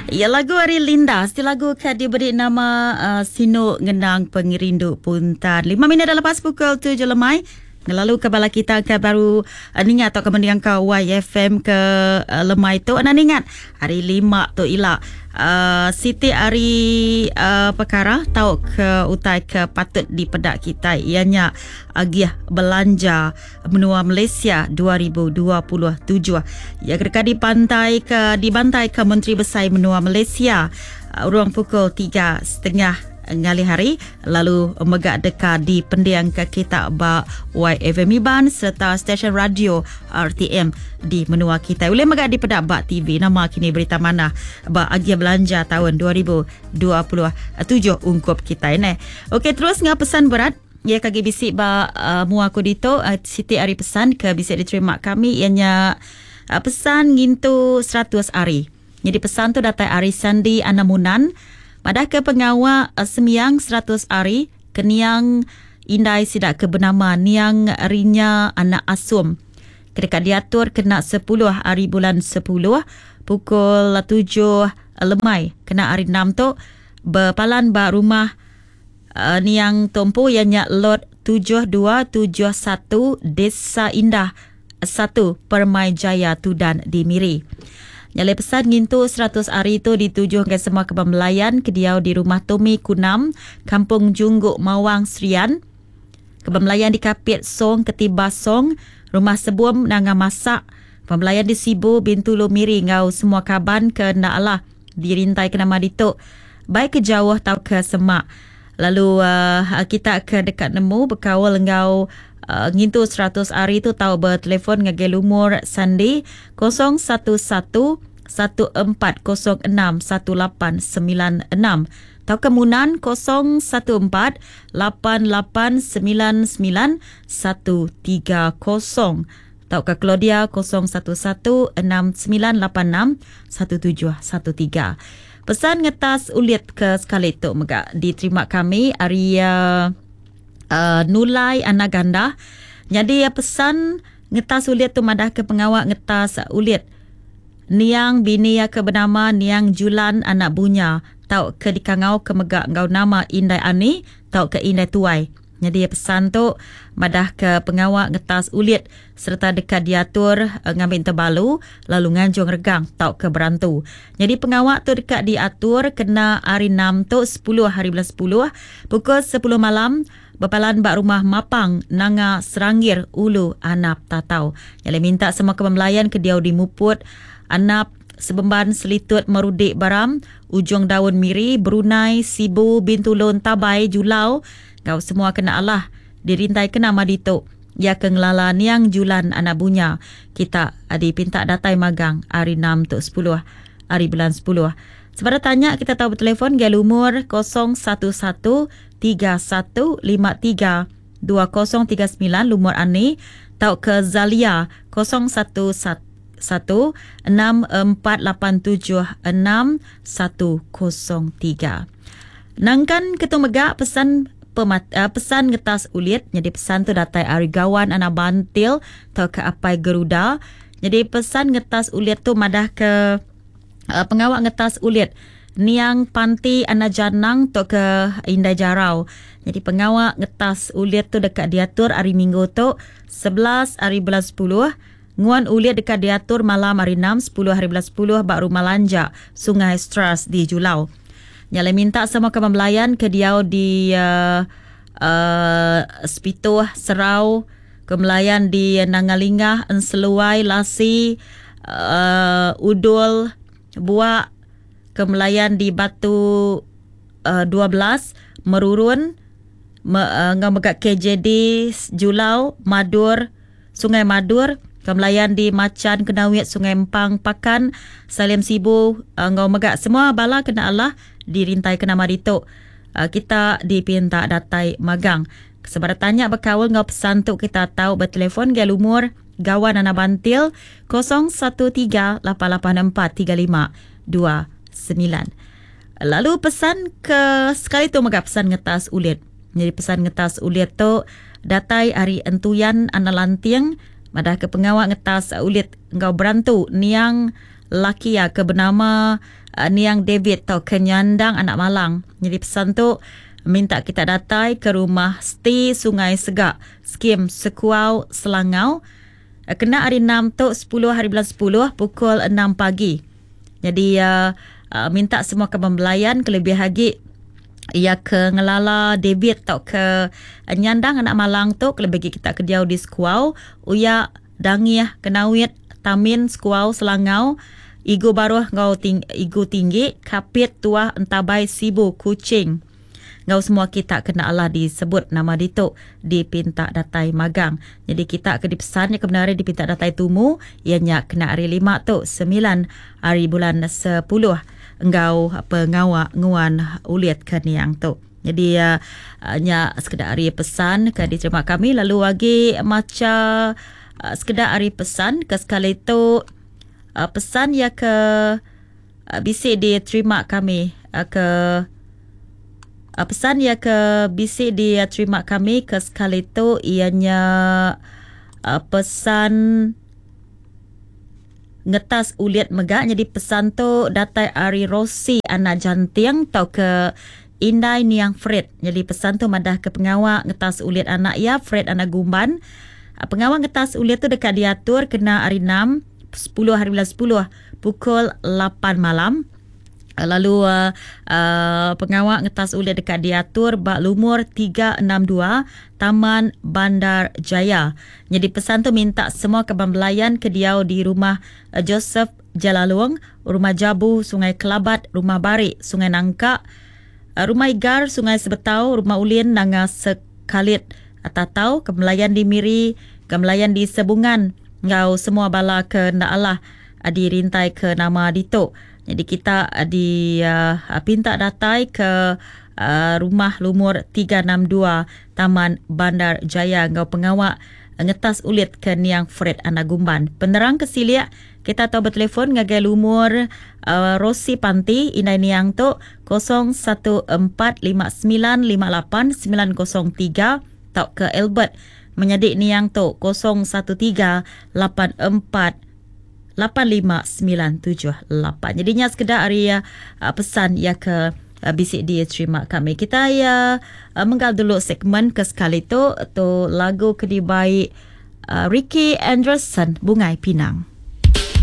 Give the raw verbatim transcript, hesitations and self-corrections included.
Ya, lagu Ari Linda. Setiap lagu kan diberi nama uh, Sino Ngenang Pengirindu Puntan. Lima minit dah lepas pukul tujuh lemai. Lalu kebala kita ke baru uh, ningat atau kemudian ke Y F M ke uh, lemai tu. Anda ingat hari lima tu ila uh, Siti hari uh, perkara tahu ke utai ke patut di pedak kita ianya agiah belanja menua Malaysia dua ribu dua puluh tujuh. Ya ketika di pantai ke di bantai ke Menteri Besar Menua Malaysia uh, ruang pukul tiga setengah ngali hari lalu megak deka di pendiang ke kita ba Y F M Iban serta stesen radio R T M di menua kita. Boleh megak di pedak ba T V nama kini berita mana ba agia belanja tahun dua ribu dua puluh tujuh ungkup kita ini. Okey, terus ngah pesan berat ya kagi bisik ba uh, mua aku dito uh, Siti ari pesan ke bisik diterima kami ianya uh, pesan ngintu seratus hari. Jadi pesan tu datai ari Sandi Anamunan pada ke pengawal uh, semiang seratus hari keniang indai sidak ke bernama niang rinya anak asum. Ketika diatur kena sepuluh hari bulan sepuluh pukul tujuh lemai kena hari enam tu berpalan ba rumah uh, niang tompo ianya lot tujuh dua tujuh satu Desa Indah satu Permai Jaya Tudan di Miri. Nyalai pesan ngintu seratus hari itu dituju ke semua kebamelayan kediau di rumah Tomi Kunam, Kampung Jungguk Mawang Serian. Kebamelayan di Kapit Song Ketiba Song, rumah Sebuam Nanga Masak. Pembelayan di Sibu Bintulu Miri ngau semua kaban ke Na'lah dirintai ke nama dituk. Baik ke jauh tau ke semak. Lalu uh, kita ke dekat nemu berkawal ngau Uh, ngintu seratus hari tu tahu bertelefon ngagel umur Sandi kosong satu satu satu empat kosong enam satu lapan sembilan enam tahu kemunan kosong satu empat lapan lapan sembilan sembilan satu tiga kosong tahu ke Claudia kosong satu satu enam sembilan lapan enam satu tujuh satu tiga. Pesan ngetas ulit ke sekali tu megak diterima kami Arya Uh, Nulai anak ganda. Jadi ya pesan ngetas ulit tu madah ke pengawak ngetas ulit niang bini ya ke bernama Niang Julan anak bunya tau ke dikangau ke megak ngau nama Indai Ani tau ke Indai Tuai. Jadi ya pesan tu madah ke pengawak ngetas ulit serta dekat diatur uh, ngambil terbalu lalu nganjung regang tau ke berantu. Jadi pengawak tu dekat diatur kena hari enam tu sepuluh hari bulan sepuluh pukul sepuluh malam berpalan bak rumah Mapang Nanga Serangir Ulu Anap Tatau. Yang minta semua kebamelayan ke diau dimuput Anap Sebemban Selitut Merudik Baram Ujung Daun Miri Brunei Sibu Bintulun Tabai Julau kau semua kena Allah dirintai kena madito ya kengelala Niang Julan anak bunya kita adi pinta datai magang hari enam tu sepuluh hari bulan sepuluh. Sebarang tanya kita tahu bertelefon gel umur kosong satu satu tiga satu lima tiga dua kosong tiga sembilan lumur ani tahu ke Zalia kosong satu satu enam empat lapan tujuh enam satu kosong tiga. Nangkan ketung megak pesan pemat, uh, pesan ngetas ulit. Jadi pesan tu datai Arigawan anak Bantil tahu ke Apai Geruda. Jadi pesan ngetas ulit tu madah ke Uh, pengawak ngetas ulit Niang Panti anak Janang tu ke Indai Jarau. Jadi pengawak ngetas ulit tu dekat diatur hari Minggu tu sebelas hari bulan sepuluh. Nguan ulit dekat diatur malam hari enam sepuluh hari bulan sepuluh bak rumah lanja Sungai Stras di Julau. Nyala minta semua kebamelayan ke diau di uh, uh, Spito Serau, kemelayan di Nangalingah, Enseluai, Lasi, uh, Udul, Buak, kemelayan di Batu uh, dua belas, Merurun, me, uh, ngau megak K J D, Julau, Madur, Sungai Madur, kemelayan di Macan, Kenawit, Sungai Empang, Pakan, Salim Sibu, uh, ngau megak semua bala kena Allah dirintai kena marito. Uh, kita dipinta datai magang. Sebarang tanya berkawal ngau pesan tu kita tahu bertelefon gel umur Gawan anak Bantil kosong satu tiga lapan lapan empat tiga lima dua sembilan. Lalu pesan ke sekali tu megak pesan ngetas ulit. Jadi pesan ngetas ulit tu datai hari entuyan anak lantiang madah ke pengawak ngetas ulit engkau berantu Niang laki ya ke bernama uh, Niang David atau Kenyandang Anak Malang. Jadi pesan tu minta kita datai ke rumah stay Sungai Segak, skim Sekuau Selangau. Uh, kena hari enam tu sepuluh hari bulan sepuluh pukul enam pagi. Jadi uh, uh, minta semua ke pembelayan kelebih lagi ia ke ngelala David atau ke Nyandang Anak Malang tu kelebih kita ke dia di Sekuau uya dangiah kenawit tamin Sekuau Selangau igu baruh ngau ting, igu tinggi kapit tuah entabai sibu kucing ngau semua kita kena Allah disebut nama dituk dipinta datai magang. Jadi kita ke dipesannya kebenaran dipinta datai tumu ianya kena hari lima tu sembilan hari bulan sepuluh engkau pengawak nguan uliat ke niang tu. Jadi uh, hanya sekedar hari pesan ke diterima kami lalu lagi macam uh, sekedar hari pesan ke sekali tu uh, pesan ya ke uh, bisik diterima kami uh, ke uh, pesan ya ke bisik diterima kami ke sekali tu ianya uh, pesan ngetas uliat megak. Jadi pesan tu datai Ari Rosi anak jantiang tau ke Indai Niang Fred. Jadi pesan tu madah ke pengawak ngetas uliat anak ya Fred anak Gumban. Pengawak ngetas uliat tu dekat diatur kena hari enam sepuluh hari bulan sepuluh pukul lapan malam. Lalu uh, uh, pengawak ngetas uliat dekat diatur bak lumur tiga enam dua Taman Bandar Jaya. Jadi pesan tu minta semua kebambelayan ke diau di rumah uh, Joseph Jalalung, rumah Jabu Sungai Kelabat, rumah Barik Sungai Nangka, uh, rumah Igar Sungai Sebetau, rumah Ulin Nanga Sekalit Tatau, kebambelayan di Miri, kebambelayan di Sebungan. Ngau semua bala ke ndak Allah uh, dirintai ke nama dituk. Jadi kita di uh, pinta datai ke uh, rumah lumur tiga enam dua Taman Bandar Jaya ngau pengawak ngetas ulit ke Niang Fred anak Gumban. Penerang kesilia kita tahu bertelefon ngagai lumur uh, Rosi Panti inai Niang tu kosong satu empat lima sembilan lima lapan sembilan kosong tiga tau ke Albert menyadik Niang tu kosong satu tiga lapan empat lapan lima sembilan tujuh lapan. Jadinya sekedar hari uh, pesan ya ke uh, bisik dia terima kami. Kita ya uh, menggal dulu segmen ke sekali tu tu lagu kedibai uh, Ricky Anderson Bungai Pinang.